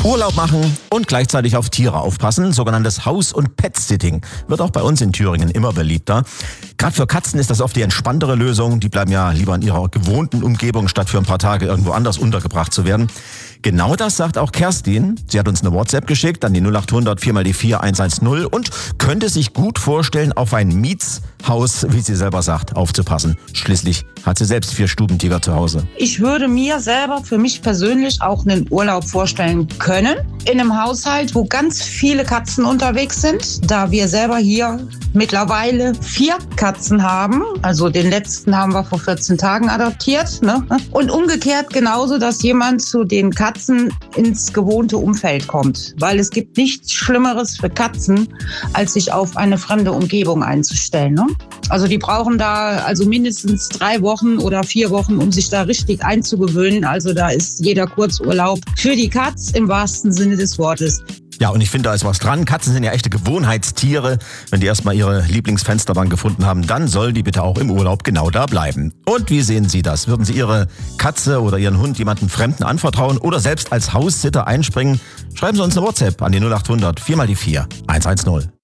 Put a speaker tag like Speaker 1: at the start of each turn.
Speaker 1: Urlaub machen und gleichzeitig auf Tiere aufpassen, sogenanntes Haus- und Pet-Sitting, wird auch bei uns in Thüringen immer beliebter. Gerade für Katzen ist das oft die entspanntere Lösung. Die bleiben ja lieber in ihrer gewohnten Umgebung, statt für ein paar Tage irgendwo anders untergebracht zu werden. Genau das sagt auch Kerstin. Sie hat uns eine WhatsApp geschickt an die 0800 4x4 110 und könnte sich gut vorstellen, auf ein Mietshaus, wie sie selber sagt, aufzupassen. Schließlich hat sie selbst 4 Stubentiger zu Hause.
Speaker 2: Ich würde mir selber für mich persönlich auch einen Urlaub vorstellen können. In einem Haushalt, wo ganz viele Katzen unterwegs sind. Da wir selber hier mittlerweile 4 Katzen haben. Also den letzten haben wir vor 14 Tagen adoptiert. Ne? Und umgekehrt genauso, dass jemand zu den Katzen ins gewohnte Umfeld kommt. Weil es gibt nichts Schlimmeres für Katzen, als sich auf eine fremde Umgebung einzustellen. Ne? Also die brauchen da also mindestens 3 Wochen oder 4 Wochen, um sich da richtig einzugewöhnen. Also da ist jeder Kurzurlaub für die Katz im wahrsten Sinne des Wortes.
Speaker 1: Ja, und ich finde, da ist was dran. Katzen sind ja echte Gewohnheitstiere. Wenn die erstmal ihre Lieblingsfensterbank gefunden haben, dann soll die bitte auch im Urlaub genau da bleiben. Und wie sehen Sie das? Würden Sie Ihre Katze oder Ihren Hund jemandem Fremden anvertrauen oder selbst als Haussitter einspringen? Schreiben Sie uns eine WhatsApp an die 0800 4x4 110.